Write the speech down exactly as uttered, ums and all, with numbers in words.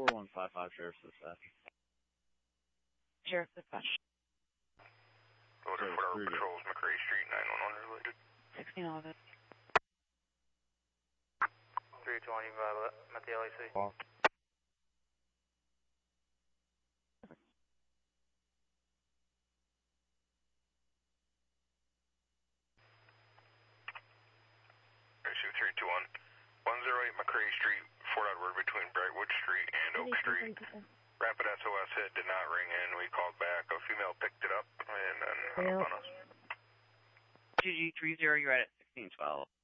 four one five five, Sheriff's Dispatch. Sheriff's Dispatch. Order for our patrols, McRae Street, nine one one related. sixteen eleven. three twenty-five, I'm at the L A C. Wow. Issue three two one. one oh eight McRae Street, Fort Edward between Brightwood Street and Oak Street. Rapid S O S hit, did not ring in. We called back. A female picked it up and then hung up on us. G G three zero, you're at sixteen twelve.